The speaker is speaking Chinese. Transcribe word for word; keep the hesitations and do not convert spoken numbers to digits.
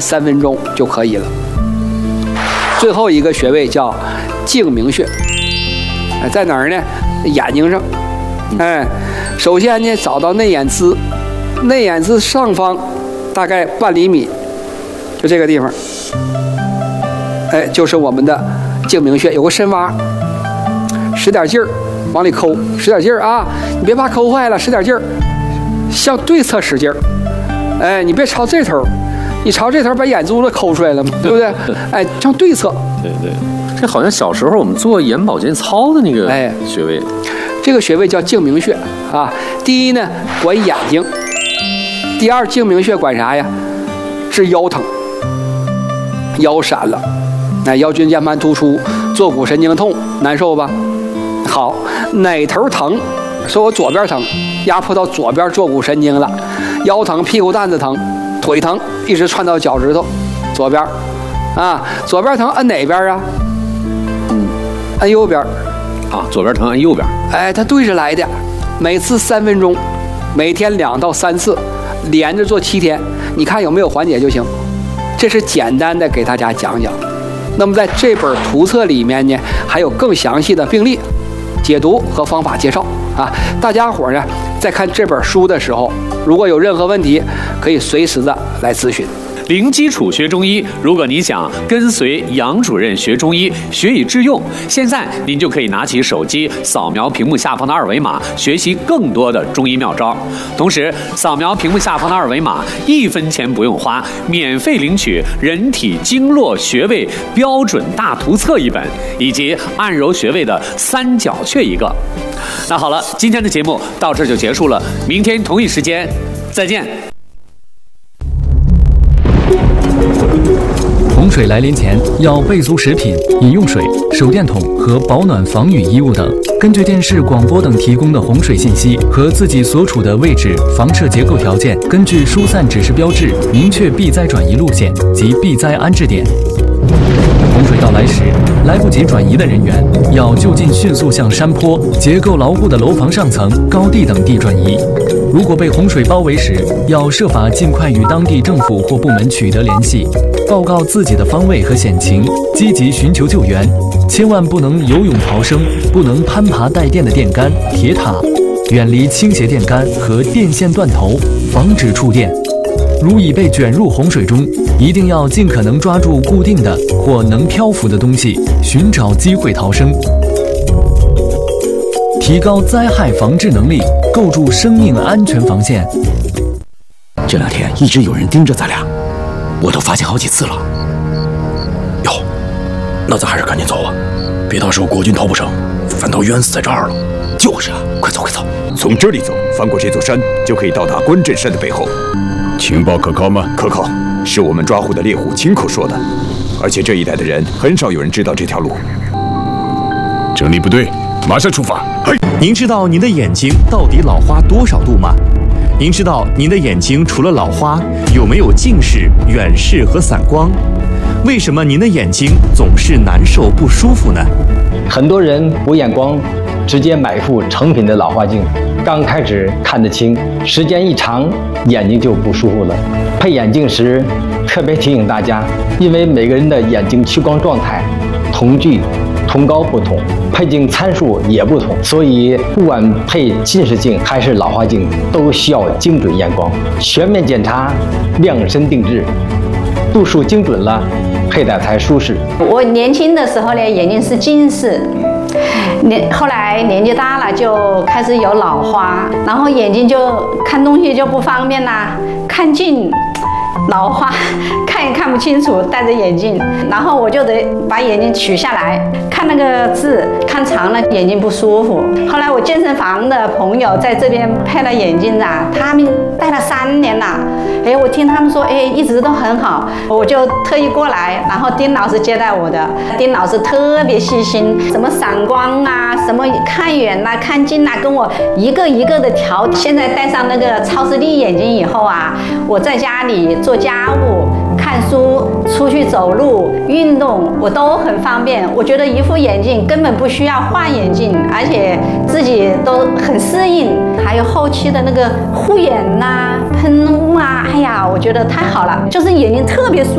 三分钟就可以了。最后一个穴位叫睛明穴，在哪儿呢？眼睛上。哎，首先呢，找到内眼眦，内眼眦上方大概半厘米，就这个地方，哎，就是我们的睛明穴，有个深洼，使点劲儿往里抠，使点劲儿啊，你别怕抠坏了，使点劲儿，向对侧使劲儿，哎，你别朝这头，你朝这头把眼珠子抠出来了嘛，对不对？哎，向对侧。 对对，这好像小时候我们做眼保健操的那个哎穴位。 这个穴位叫睛明穴啊。第一呢，管眼睛；第二，睛明穴管啥呀？治腰疼，腰闪了，那腰椎间盘突出，坐骨神经痛，难受吧？好，哪头疼？说我左边疼，压迫到左边坐骨神经了，腰疼、屁股蛋子疼、腿疼，一直窜到脚趾头，左边，啊，左边疼按哪边啊？嗯，按右边。 啊，左边疼按右边。 哎，它对着来的，每次三分钟，每天两到三次，连着做七天，你看有没有缓解就行。这是简单的给大家讲讲。那么在这本图册里面呢，还有更详细的病例解读和方法介绍啊。大家伙呢，在看这本书的时候，如果有任何问题，可以随时的来咨询。 零基础学中医，如果你想跟随杨主任学中医，学以致用，现在您就可以拿起手机扫描屏幕下方的二维码，学习更多的中医妙招。同时，扫描屏幕下方的二维码，一分钱不用花，免费领取《人体经络穴位标准大图册》一本，以及按揉穴位的三角穴一个。那好了，今天的节目到这就结束了，明天同一时间再见。 洪水来临前要备足食品、饮用水、手电筒和保暖防雨衣物等。根据电视、广播等提供的洪水信息和自己所处的位置、房舍结构条件，根据疏散指示标志，明确避灾转移路线及避灾安置点。洪水到来时，来不及转移的人员要就近迅速向山坡、结构牢固的楼房上层、高地等地转移。如果被洪水包围时，要设法尽快与当地政府或部门取得联系，报告自己的方位和险情，积极寻求救援。千万不能游泳逃生，不能攀爬带电的电杆、铁塔，远离倾斜电杆和电线断头，防止触电。如已被卷入洪水中，一定要尽可能抓住固定的或能漂浮的东西，寻找机会逃生。提高灾害防治能力，构筑生命安全防线。 这两天一直有人盯着咱俩，我都发现好几次了。 哟，那咱还是赶紧走吧，别到时候国军逃不成，反倒冤死在这儿了。 就是啊，快走快走！ 从这里走，翻过这座山，就可以到达关镇山的背后。 情报可靠吗？ 可靠，是我们抓获的猎户亲口说的。而且这一带的人很少有人知道这条路。 整理部队，马上出发。 嘿， 您知道您的眼睛到底老花多少度吗？您知道您的眼睛除了老花，有没有近视、远视和散光？为什么您的眼睛总是难受不舒服呢？ 很多人补眼光，直接买一副成品的老花镜，刚开始看得清，时间一长，眼睛就不舒服了。配眼镜时，特别提醒大家，因为每个人的眼睛屈光状态、瞳距、瞳高不同，配镜参数也不同，所以不管配近视镜还是老花镜，都需要精准验光，全面检查，量身定制，度数精准了，佩戴才舒适。 我年轻的时候呢，眼睛是近视。年后来年纪大了就开始有老花，然后眼睛就看东西就不方便啦，看近老花看也看不清楚，戴着眼镜，然后我就得把眼镜取下来，看那个字看长了眼睛不舒服。后来我健身房的朋友在这边配了眼镜啊，他们戴了三年了，哎，我听他们说，哎，一直都很好，我就特意过来，然后丁老师接待我的，丁老师特别细心，什么散光啊，什么看远呐、啊、看近呐、啊，跟我一个一个的调。现在戴上那个超视力眼镜以后啊，我在家里做家务、看书、出去走路、运动，我都很方便。我觉得一副眼镜根本不需要换眼镜，而且自己都很适应。还有后期的那个护眼呐、喷雾啊，哎呀，我觉得太好了，就是眼睛特别舒服。